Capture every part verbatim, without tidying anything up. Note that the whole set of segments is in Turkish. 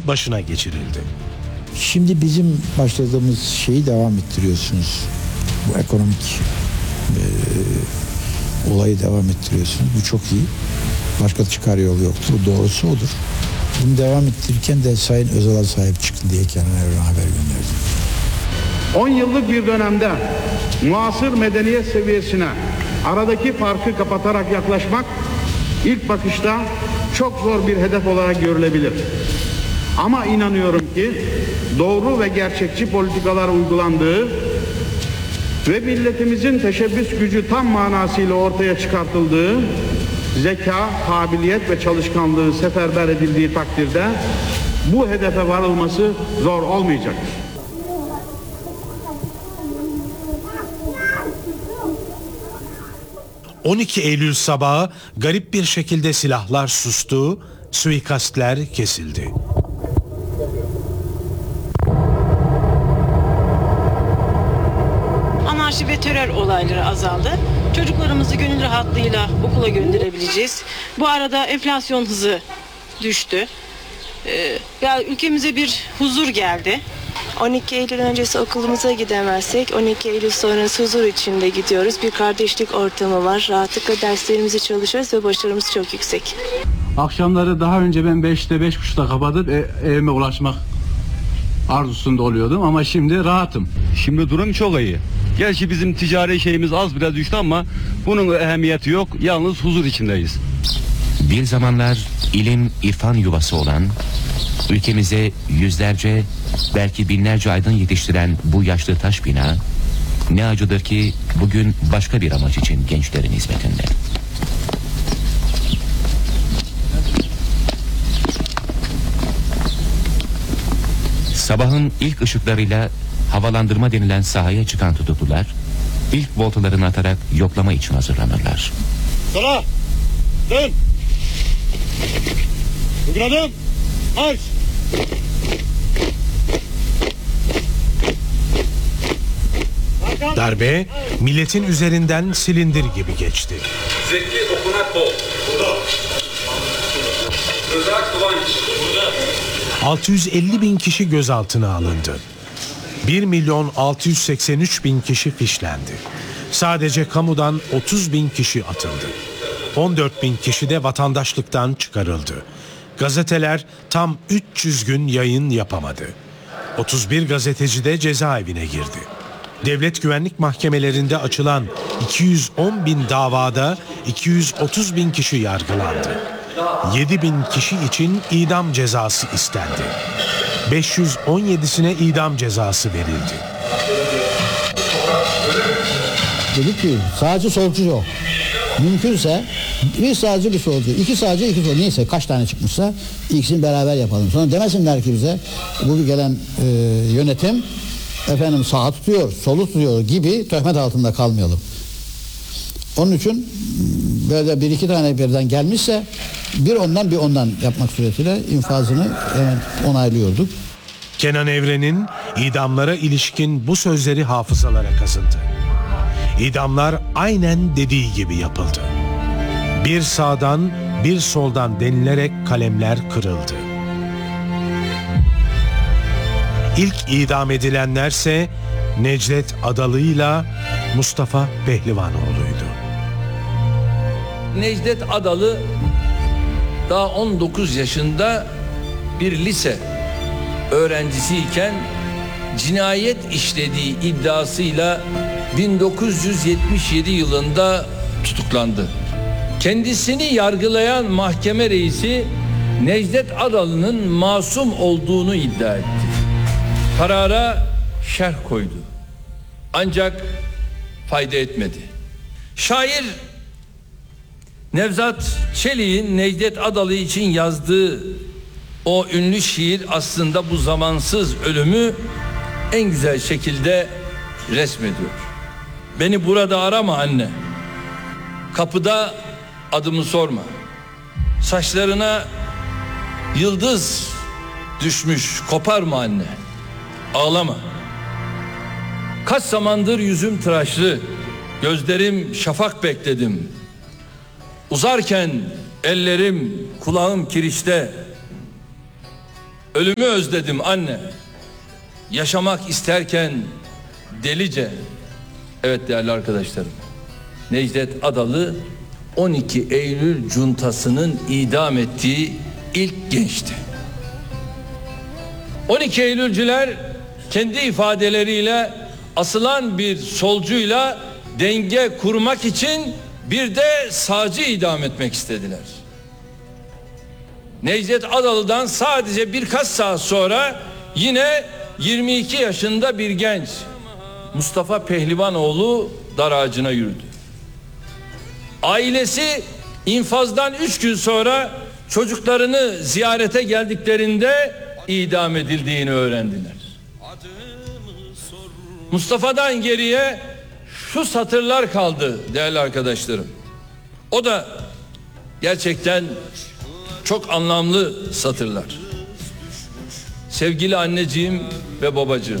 başına geçirildi. Şimdi bizim başladığımız şeyi devam ettiriyorsunuz. Bu ekonomik e, olayı devam ettiriyorsunuz. Bu çok iyi. Başka çıkar yolu yoktur. Doğrusu odur. Bunu devam ettirirken de Sayın Özal'a sahip çıkın diye Kenan Evren'e haber gönderdim. on yıllık bir dönemde muasır medeniyet seviyesine aradaki farkı kapatarak yaklaşmak ilk bakışta çok zor bir hedef olarak görülebilir. Ama inanıyorum ki doğru ve gerçekçi politikalar uygulandığı ve milletimizin teşebbüs gücü tam manasıyla ortaya çıkartıldığı, zeka, kabiliyet ve çalışkanlığı seferber edildiği takdirde bu hedefe varılması zor olmayacaktır. on iki Eylül sabahı garip bir şekilde silahlar sustu, suikastler kesildi. Anarşi ve terör olayları azaldı. Çocuklarımızı gönül rahatlığıyla okula gönderebileceğiz. Bu arada enflasyon hızı düştü. Ee, ya ülkemize bir huzur geldi. on iki Eylül öncesi okulumuza gidemezsek on iki Eylül sonrası huzur içinde gidiyoruz. Bir kardeşlik ortamı var. Rahatlıkla derslerimizi çalışıyoruz ve başarımız çok yüksek. Akşamları daha önce ben beşte beş buçukta kapatıp e, evime ulaşmak arzusunda oluyordum ama şimdi rahatım. Şimdi durum çok iyi. Gerçi bizim ticari şeyimiz az biraz düştü ama bunun ehemmiyeti yok. Yalnız huzur içindeyiz. Bir zamanlar ilim, irfan yuvası olan, ülkemize yüzlerce, belki binlerce aydın yetiştiren bu yaşlı taş bina, ne acıdır ki bugün başka bir amaç için gençlerin hizmetinde. Sabahın ilk ışıklarıyla havalandırma denilen sahaya çıkan tutuklular, ilk voltalarını atarak yoklama için hazırlanırlar. Sola! Dön! Bugün adım! Marş! Darbe milletin üzerinden silindir gibi geçti. Zeki Okunakbol. Burada. Rıza Kıvanç. Burada. altı yüz elli bin kişi gözaltına alındı. bir milyon altı yüz seksen üç bin kişi fişlendi. Sadece kamudan otuz bin kişi atıldı. on dört bin kişi de vatandaşlıktan çıkarıldı. Gazeteler tam üç yüz gün yayın yapamadı. otuz bir gazeteci de cezaevine girdi. Devlet güvenlik mahkemelerinde açılan iki yüz on bin davada iki yüz otuz bin kişi yargılandı. yedi bin kişi için idam cezası istendi. beş yüz on yedisine idam cezası verildi. Dedi ki sağcı solcu yok. Mümkünse bir sağcı bir solcu, iki sağcı iki solcu, neyse kaç tane çıkmışsa ikisini beraber yapalım. Sonra demesinler ki bize bu gelen e, yönetim efendim sağa tutuyor, solu tutuyor gibi töhmet altında kalmayalım. Onun için böyle bir iki tane birden gelmişse bir ondan bir ondan yapmak suretiyle infazını hemen onaylıyorduk. Kenan Evren'in idamlara ilişkin bu sözleri hafızalara kazındı. İdamlar aynen dediği gibi yapıldı. Bir sağdan bir soldan denilerek kalemler kırıldı. İlk idam edilenlerse Necdet Adalı'yla Mustafa Pehlivanoğlu'ydu. Necdet Adalı daha on dokuz yaşında bir lise öğrencisiyken cinayet işlediği iddiasıyla bin dokuz yüz yetmiş yedi yılında tutuklandı. Kendisini yargılayan mahkeme reisi Necdet Adalı'nın masum olduğunu iddia etti. Karara şerh koydu. Ancak fayda etmedi. Şair Nevzat Çelik'in Necdet Adalı için yazdığı o ünlü şiir aslında bu zamansız ölümü en güzel şekilde resmediyor. Beni burada arama anne. Kapıda adımı sorma. Saçlarına yıldız düşmüş, koparma anne. Ağlama. Kaç zamandır yüzüm tıraşlı, gözlerim şafak bekledim. Uzarken ellerim, kulağım kirişte. Ölümü özledim anne. Yaşamak isterken delice. Evet değerli arkadaşlarım. Necdet Adalı on iki Eylül cuntasının idam ettiği ilk gençti. on iki Eylülcüler kendi ifadeleriyle asılan bir solcuyla denge kurmak için bir de sağcı idam etmek istediler. Necdet Adalı'dan sadece birkaç saat sonra yine yirmi iki yaşında bir genç Mustafa Pehlivanoğlu dar ağacına yürüdü. Ailesi infazdan üç gün sonra çocuklarını ziyarete geldiklerinde idam edildiğini öğrendiler. Mustafa'dan geriye şu satırlar kaldı değerli arkadaşlarım. O da gerçekten çok anlamlı satırlar. Sevgili anneciğim ve babacığım,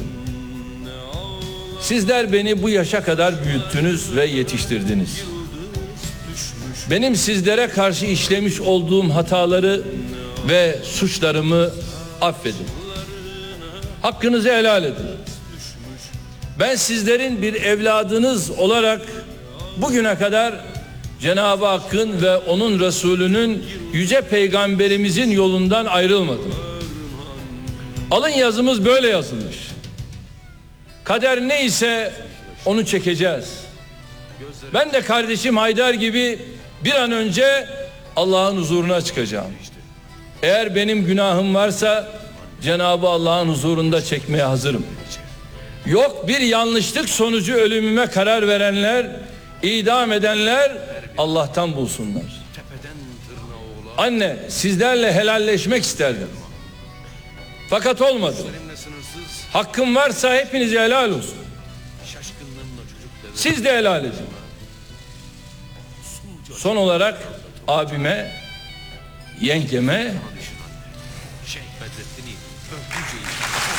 sizler beni bu yaşa kadar büyüttünüz ve yetiştirdiniz. Benim sizlere karşı işlemiş olduğum hataları ve suçlarımı affedin. Hakkınızı helal edin. Ben sizlerin bir evladınız olarak bugüne kadar Cenab-ı Hakk'ın ve onun Resulü'nün yüce peygamberimizin yolundan ayrılmadım. Alın yazımız böyle yazılmış. Kader neyse onu çekeceğiz. Ben de kardeşim Haydar gibi bir an önce Allah'ın huzuruna çıkacağım. Eğer benim günahım varsa Cenab-ı Allah'ın huzurunda çekmeye hazırım. Yok bir yanlışlık sonucu ölümüme karar verenler, idam edenler Allah'tan bulsunlar. Anne, sizlerle helalleşmek isterdim. Fakat olmadı. Hakkım varsa hepinize helal olsun. Siz de helal edin. Son olarak abime, yengeme